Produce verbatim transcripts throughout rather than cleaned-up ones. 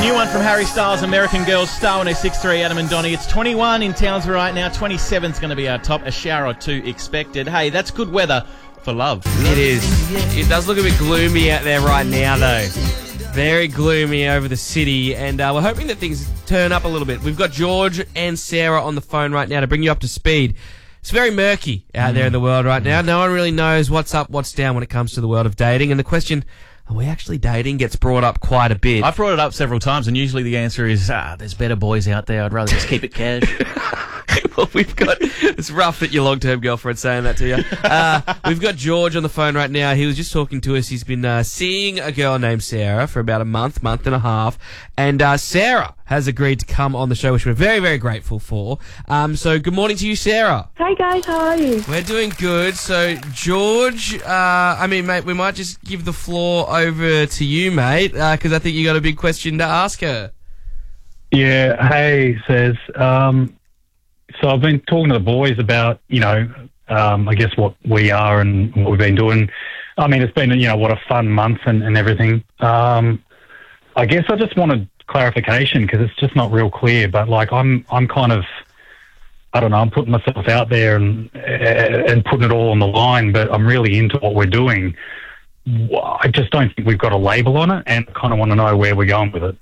New one from Harry Styles, American Girl, Star one oh six point three, Adam and Donnie. It's twenty-one in Townsville right now. twenty-seven's going to be our top. A shower or two expected. Hey, that's good weather for love. It is. It does look a bit gloomy out there right now, though. Very gloomy over the city, and uh, we're hoping that things turn up a little bit. We've got George and Sarah on the phone right now to bring you up to speed. It's very murky out mm. there in the world right now. No one really knows what's up, what's down when it comes to the world of dating, and the question, are we actually dating, gets brought up quite a bit. I've brought it up several times, and usually the answer is, ah, there's better boys out there. I'd rather just keep it cash. Well, we've got... It's rough that your long-term girlfriend's saying that to you. Uh, we've got George on the phone right now. He was just talking to us. He's been uh, seeing a girl named Sarah for about a month, month and a half. And uh, Sarah has agreed to come on the show, which we're very, very grateful for. Um, so good morning to you, Sarah. Hi, guys. How are you? We're doing good. So, George, uh, I mean, mate, we might just give the floor over to you, mate, because uh, I think you got a big question to ask her. Yeah. Hey, says... Um So I've been talking to the boys about, you know, um, I guess what we are and what we've been doing. I mean, it's been, you know, what a fun month and, and everything. Um, I guess I just wanted clarification because it's just not real clear. But like, I'm, I'm kind of, I don't know, I'm putting myself out there and and putting it all on the line. But I'm really into what we're doing. I just don't think we've got a label on it, and I kind of want to know where we're going with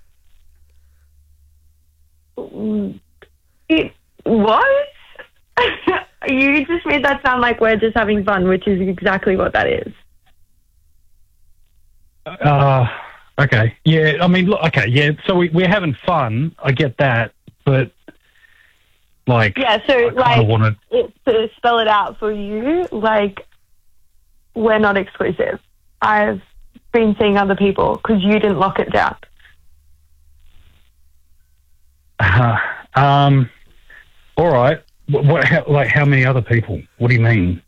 it. It What? You just made that sound like we're just having fun, which is exactly what that is. Uh, okay. Yeah, I mean, look, okay, yeah, so we, we're having fun. I get that, but, like... Yeah, so, I like, wanna... it, to spell it out for you, like, we're not exclusive. I've been seeing other people because you didn't lock it down. Uh, um... All right. What, what, how, like, how many other people? What do you mean?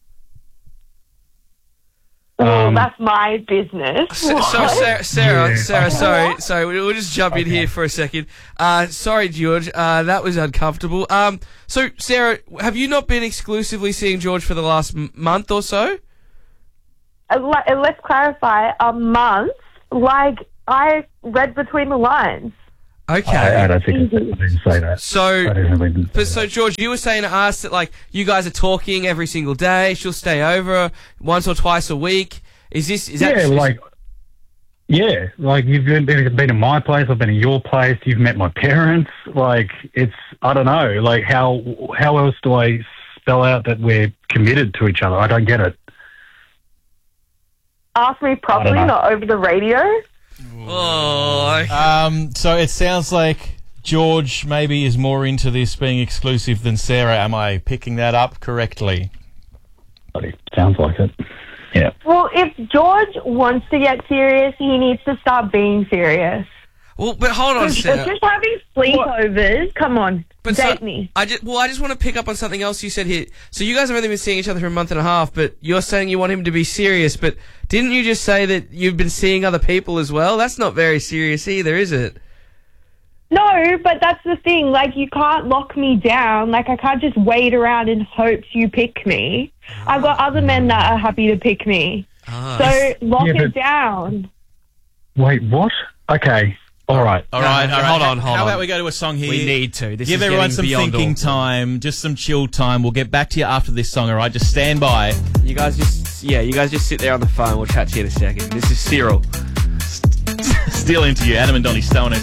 Well, um, that's my business. So, so Sarah, Sarah, Yeah. Sarah, sorry, sorry, we'll just jump in Okay. here for a second. Uh, sorry, George, uh, that was uncomfortable. Um, so, Sarah, have you not been exclusively seeing George for the last m- month or so? Uh, le- uh, Let's clarify, a month, like, I read between the lines. Okay. I, I don't think I, I didn't say that. So, I definitely didn't say but so that. George, you were saying to us that, like, you guys are talking every single day. She'll stay over once or twice a week. Is this, is that... Yeah, like, yeah, like, you've been, been in my place, I've been in your place, you've met my parents. Like, it's, I don't know, like, how, how else do I spell out that we're committed to each other? I don't get it. Ask me properly, know. not over the radio. Oh, okay. Um, so it sounds like George maybe is more into this being exclusive than Sarah. Am I picking that up correctly? It sounds like it. Yeah. Well, if George wants to get serious, he needs to start being serious. Well, but hold on, Just, Sarah. just having sleepovers, come on, But date so, me. I just, well, I just want to pick up on something else you said here. So you guys have only been seeing each other for a month and a half, but you're saying you want him to be serious. But didn't you just say that you've been seeing other people as well? That's not very serious either, is it? No, but that's the thing. Like, you can't lock me down. Like, I can't just wait around in hopes you pick me. I've got other men that are happy to pick me. Ah. So lock Yeah, it but- down. Wait, what? Okay. All right. All No, right, no, all right. hold on, hold How on. about we go to a song here? We need to. This Give is everyone getting some beyond thinking awkward. time, just some chill time. We'll get back to you after this song, all right? Just stand by. You guys just, yeah, you guys just sit there on the phone. We'll chat to you in a second. This is Cyril. Still into you. Adam and Donnie Stone.